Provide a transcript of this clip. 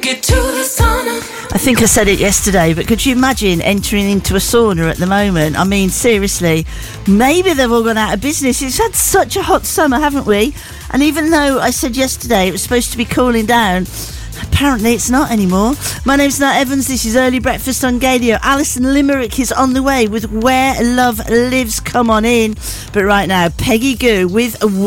it to the sauna. I think I said it yesterday, but could you imagine entering into a sauna at the moment? I mean, seriously, maybe they've all gone out of business. It's had such a hot summer, haven't we? And even though I said yesterday it was supposed to be cooling down, apparently it's not anymore. My name's Nat Evans. This is Early Breakfast on Gadio. Alison Limerick is on the way with Where Love Lives. Come on in. But right now, Peggy Gou with